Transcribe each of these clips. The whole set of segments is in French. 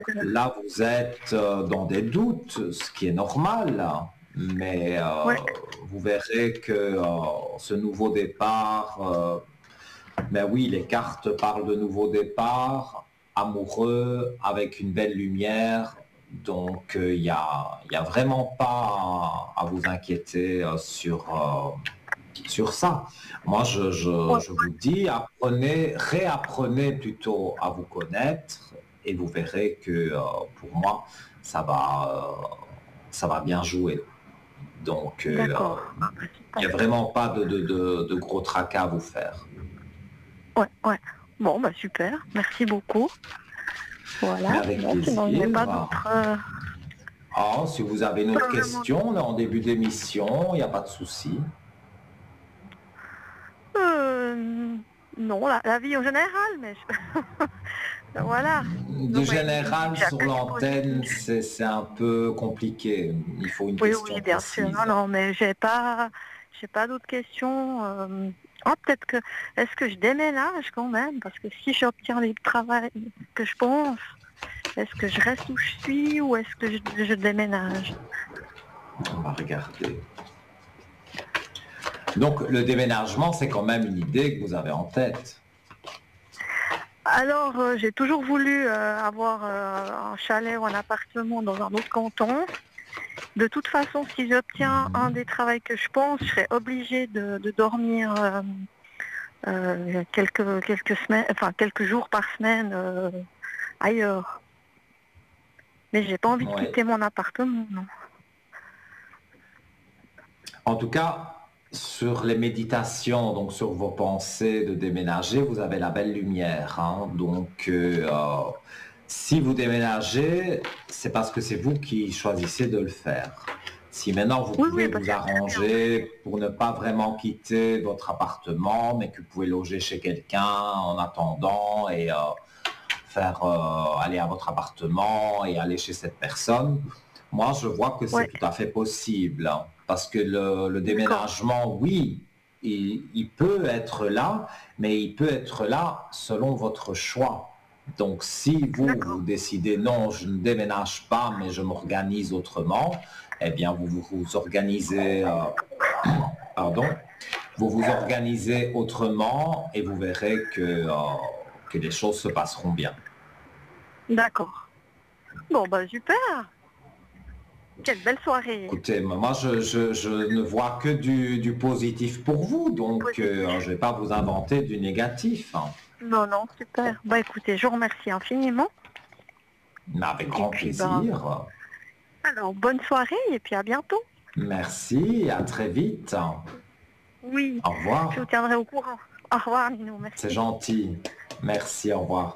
là, vous êtes dans des doutes, ce qui est normal, mais Ouais, vous verrez que ce nouveau départ, ben oui, les cartes parlent de nouveau départ, amoureux, avec une belle lumière. Donc, il y a vraiment pas à vous inquiéter sur ça. Moi, ouais, je vous dis, apprenez, réapprenez plutôt à vous connaître et vous verrez que pour moi, ça va, euh, ça va bien jouer. Donc, d'accord. Ah, bah, il n'y a super. vraiment pas de gros tracas à vous faire. Ouais, ouais. Bon, bah super. Merci beaucoup. Mais Voilà. avec Bon, sinon, il n'y avait plaisir. pas d'autres. Ah, si vous avez une Pas autre vraiment. question, on est en début d'émission, il n'y a pas de souci. Euh, non, la vie en général, mais voilà. De Non, mais général, j'ai sur que du l'antenne, positif. c'est un peu compliqué. Il faut une Oui, question oui, bien sûr. Non, précise. non, mais j'ai pas d'autres questions. Oh, peut-être que, est-ce que je déménage quand même? Parce que si j'obtiens le travail que je pense, est-ce que je reste où je suis ou est-ce que je déménage? On va regarder. Donc, le déménagement, c'est quand même une idée que vous avez en tête. Alors, j'ai toujours voulu avoir un chalet ou un appartement dans un autre canton. De toute façon, si j'obtiens un des travaux que je pense, je serai obligée de dormir quelques semaines, enfin quelques jours par semaine ailleurs. Mais j'ai pas envie de Oui. quitter mon appartement, non. En tout cas, sur les méditations, donc sur vos pensées de déménager, vous avez la belle lumière, hein. Donc, si vous déménagez, c'est parce que c'est vous qui choisissez de le faire. Si maintenant vous Oui, pouvez oui, bah vous c'est très bien. arranger pour ne pas vraiment quitter votre appartement, mais que vous pouvez loger chez quelqu'un en attendant et faire aller à votre appartement et aller chez cette personne, moi je vois que c'est Ouais, tout à fait possible, hein. Parce que le d'accord, déménagement, oui, il peut être là, mais il peut être là selon votre choix. Donc si vous d'accord. décidez non, je ne déménage pas, mais je m'organise autrement, eh bien vous organisez, pardon, vous vous organisez autrement et vous verrez que les choses se passeront bien. D'accord. Bon, bah super. Quelle belle soirée. Écoutez, moi, je ne vois que du positif pour vous, Du donc je positif. ne vais pas vous inventer du négatif, hein. Non, non, super. Bah écoutez, je vous remercie infiniment. Mais avec Et grand puis, ben, plaisir. alors, bonne soirée et puis à bientôt. Merci, à très vite. Oui, Au je vous revoir. tiendrai au courant. Au revoir, Nino, C'est merci. gentil. Merci, au revoir.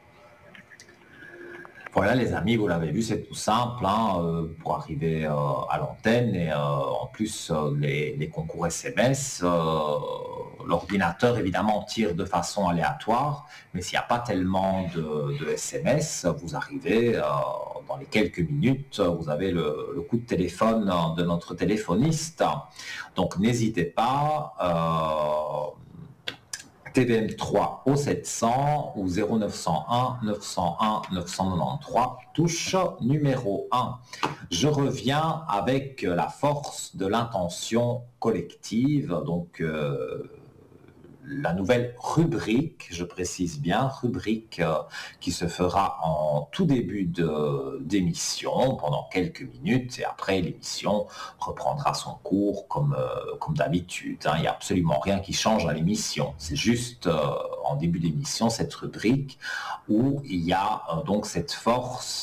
Voilà les amis, vous l'avez vu, c'est tout simple, hein, pour arriver à l'antenne et en plus les concours SMS, l'ordinateur évidemment tire de façon aléatoire, mais s'il n'y a pas tellement de SMS, vous arrivez dans les quelques minutes, vous avez le coup de téléphone de notre téléphoniste. Donc n'hésitez pas. TVM3 au 700 ou 0901 901 993, touche numéro 1. Je reviens avec la force de l'intention collective, donc la nouvelle rubrique, je précise bien, rubrique qui se fera en tout début d'émission pendant quelques minutes et après l'émission reprendra son cours comme d'habitude, hein. Il n'y a absolument rien qui change à l'émission. C'est juste en début d'émission cette rubrique où il y a donc cette force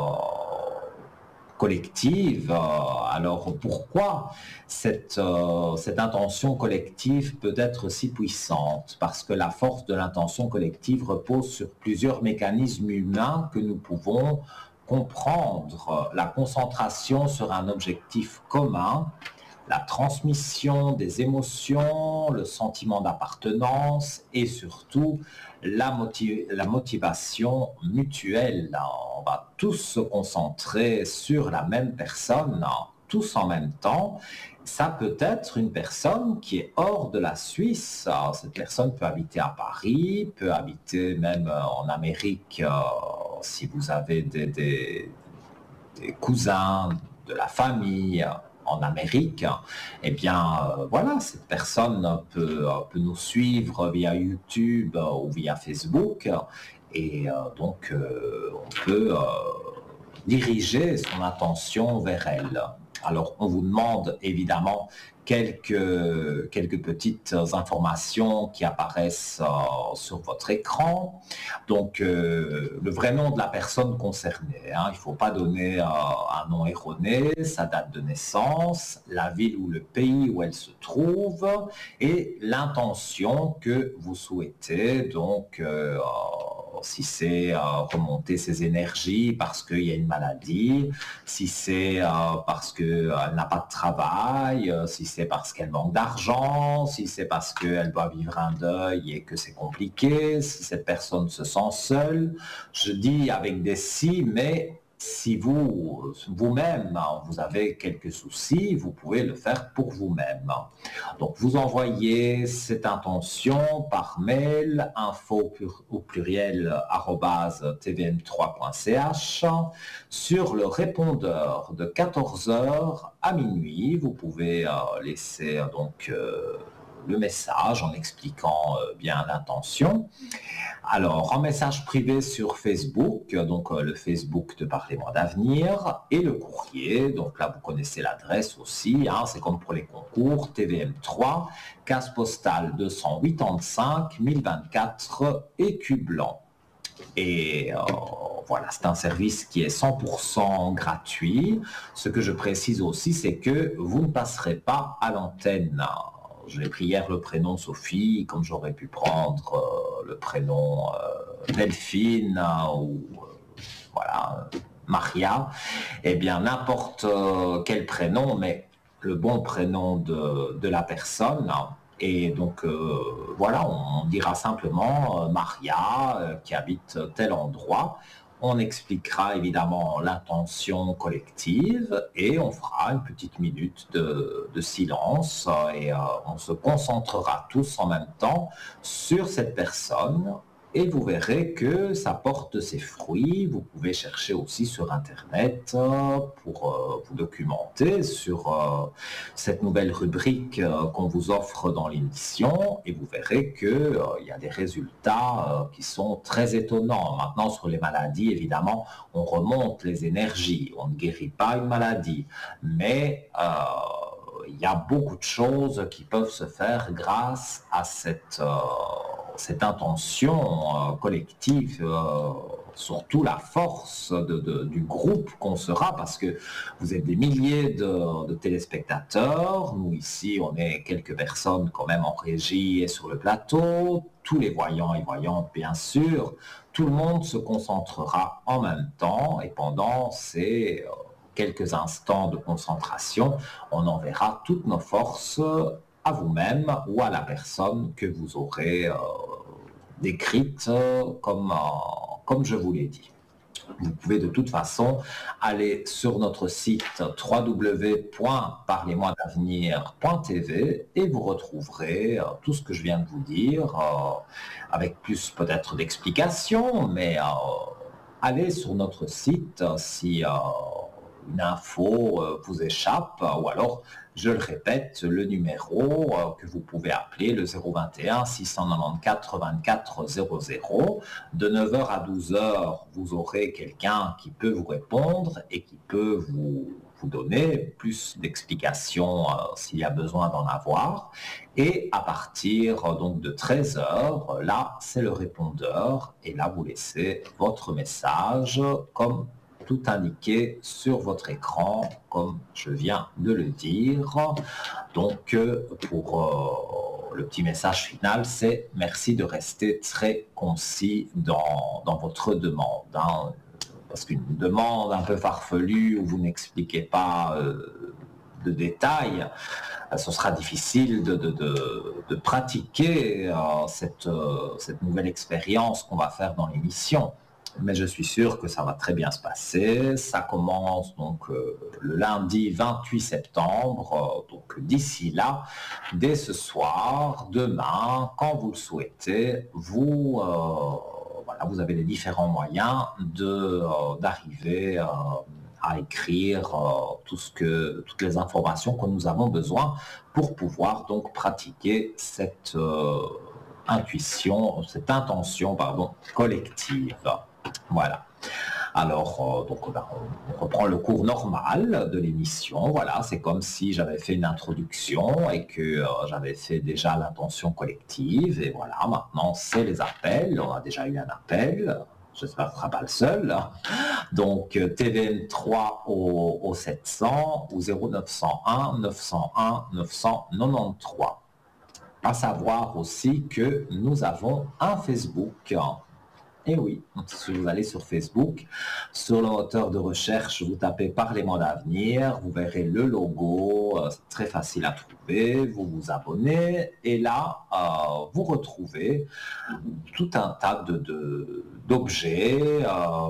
collective. Alors pourquoi cette intention collective peut être si puissante? Parce que la force de l'intention collective repose sur plusieurs mécanismes humains que nous pouvons comprendre. La concentration sur un objectif commun, la transmission des émotions, le sentiment d'appartenance et surtout la motivation mutuelle. On va tous se concentrer sur la même personne, tous en même temps. ça peut être une personne qui est hors de la Suisse. Alors, cette personne peut habiter à Paris, peut habiter même en Amérique si vous avez des cousins, de la famille en Amérique. Eh bien, voilà, cette personne peut nous suivre via YouTube ou via Facebook. Et donc, on peut diriger son attention vers elle. Alors, on vous demande évidemment quelques petites informations qui apparaissent sur votre écran. Donc, le vrai nom de la personne concernée. Il ne faut pas donner un nom erroné, sa date de naissance, la ville ou le pays où elle se trouve et l'intention que vous souhaitez. Donc, si c'est remonter ses énergies parce qu'il y a une maladie, si c'est parce qu'elle n'a pas de travail, si c'est parce qu'elle manque d'argent, si c'est parce qu'elle doit vivre un deuil et que c'est compliqué, si cette personne se sent seule. Je dis avec des si, mais si vous-même, vous avez quelques soucis, vous pouvez le faire pour vous-même. Donc, vous envoyez cette intention par mail info au pluriel @tvm3.ch sur le répondeur de 14 heures à minuit. Vous pouvez laisser donc le message en expliquant bien l'intention. Alors, en message privé sur Facebook, donc le Facebook de Parlez-moi d'avenir, et le courrier, donc là vous connaissez l'adresse aussi, c'est comme pour les concours, TVM3, case postale 285 1024 Écu Blanc. Et voilà, c'est un service qui est 100% gratuit. Ce que je précise aussi, c'est que vous ne passerez pas à l'antenne. Je l'ai pris hier le prénom Sophie, comme j'aurais pu prendre le prénom Delphine ou voilà, Maria. Eh bien, n'importe quel prénom, mais le bon prénom de la personne. Et donc, voilà, on dira simplement Maria qui habite tel endroit. On expliquera évidemment l'intention collective et on fera une petite minute de silence et on se concentrera tous en même temps sur cette personne. Et vous verrez que ça porte ses fruits. Vous pouvez chercher aussi sur Internet pour vous documenter sur cette nouvelle rubrique qu'on vous offre dans l'émission. Et vous verrez qu'il y a des résultats qui sont très étonnants. Maintenant, sur les maladies, évidemment, on remonte les énergies. On ne guérit pas une maladie. Mais il y a beaucoup de choses qui peuvent se faire grâce à cette intention collective, surtout la force du groupe qu'on sera, parce que vous êtes des milliers de téléspectateurs. Nous, ici, on est quelques personnes quand même en régie et sur le plateau. Tous les voyants et voyantes, bien sûr. Tout le monde se concentrera en même temps et pendant ces quelques instants de concentration, on enverra toutes nos forces à vous-même ou à la personne que vous aurez décrite comme je vous l'ai dit. Vous pouvez de toute façon aller sur notre site www.parlez-moi-d'avenir.tv et vous retrouverez tout ce que je viens de vous dire, avec plus peut-être d'explications, mais allez sur notre site si une info vous échappe, ou alors, je le répète, le numéro que vous pouvez appeler, le 021 694 24 00. De 9h à 12h, vous aurez quelqu'un qui peut vous répondre et qui peut vous donner plus d'explications s'il y a besoin d'en avoir. Et à partir donc de 13h, là, c'est le répondeur. Et là, vous laissez votre message comme tout indiqué sur votre écran, comme je viens de le dire. Donc, pour le petit message final, c'est merci de rester très concis dans votre demande. Parce qu'une demande un peu farfelue où vous n'expliquez pas de détails, ce sera difficile de pratiquer cette nouvelle expérience qu'on va faire dans l'émission. mais je suis sûr que ça va très bien se passer. Ça commence donc le lundi 28 septembre. Donc d'ici là, dès ce soir, demain, quand vous le souhaitez, voilà, vous avez les différents moyens d'arriver à écrire toutes les informations que nous avons besoin pour pouvoir donc pratiquer cette intention collective. Voilà. Alors, on reprend le cours normal de l'émission. Voilà, c'est comme si j'avais fait une introduction et que j'avais fait déjà l'intention collective. Et voilà, maintenant, c'est les appels. On a déjà eu un appel. J'espère que ce ne sera pas le seul. Donc, TVM3 au 700 ou 0901 901 993. À savoir aussi que nous avons un Facebook. Et oui, si vous allez sur Facebook, sur le moteur de recherche, vous tapez Parlez-moi d'avenir, vous verrez le logo, c'est très facile à trouver, vous vous abonnez et là, vous retrouvez tout un tas d'objets,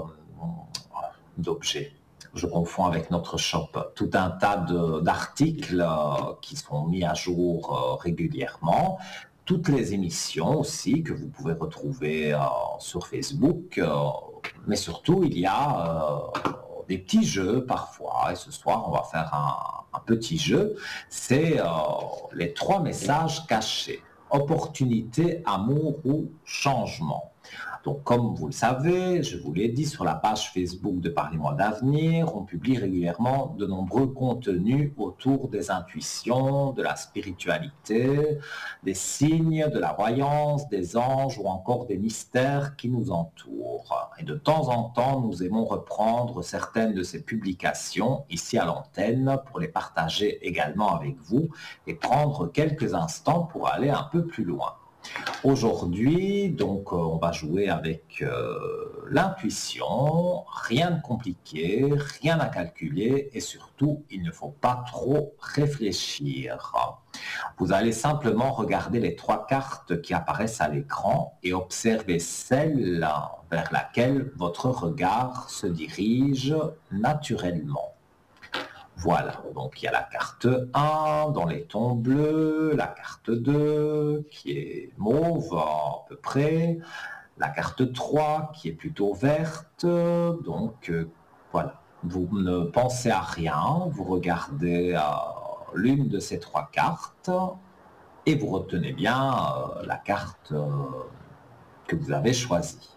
je confonds avec notre shop, tout un tas d'articles qui sont mis à jour régulièrement. Toutes les émissions aussi que vous pouvez retrouver sur Facebook, mais surtout il y a des petits jeux parfois, et ce soir on va faire un petit jeu, c'est les 3 messages cachés, opportunité, amour ou changement. Donc, comme vous le savez, je vous l'ai dit, sur la page Facebook de Parlez-moi d'avenir, on publie régulièrement de nombreux contenus autour des intuitions, de la spiritualité, des signes, de la voyance, des anges ou encore des mystères qui nous entourent. Et de temps en temps, nous aimons reprendre certaines de ces publications ici à l'antenne pour les partager également avec vous et prendre quelques instants pour aller un peu plus loin. Aujourd'hui, donc, on va jouer avec l'intuition, rien de compliqué, rien à calculer et surtout, il ne faut pas trop réfléchir. Vous allez simplement regarder les 3 cartes qui apparaissent à l'écran et observer celle vers laquelle votre regard se dirige naturellement. Voilà, donc il y a la carte 1 dans les tons bleus, la carte 2 qui est mauve à peu près, la carte 3 qui est plutôt verte, donc voilà. Vous ne pensez à rien, vous regardez l'une de ces 3 cartes et vous retenez bien la carte que vous avez choisie.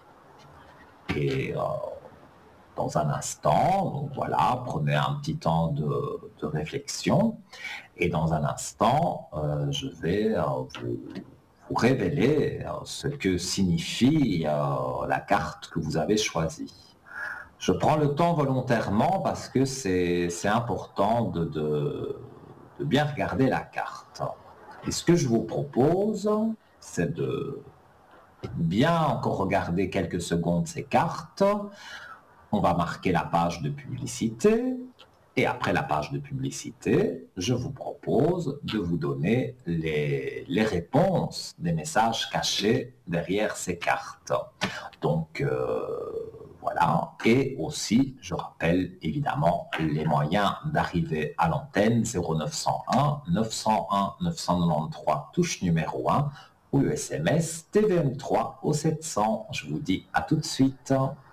Et dans un instant, donc voilà, prenez un petit temps de réflexion et dans un instant, je vais vous révéler ce que signifie la carte que vous avez choisie. Je prends le temps volontairement parce que c'est important de bien regarder la carte. Et ce que je vous propose, c'est de bien encore regarder quelques secondes ces cartes. On va marquer la page de publicité et après la page de publicité, je vous propose de vous donner les réponses des messages cachés derrière ces cartes. Donc voilà, et aussi je rappelle évidemment les moyens d'arriver à l'antenne 0901 901 993 touche numéro 1 ou le SMS TVM3 au 700. Je vous dis à tout de suite.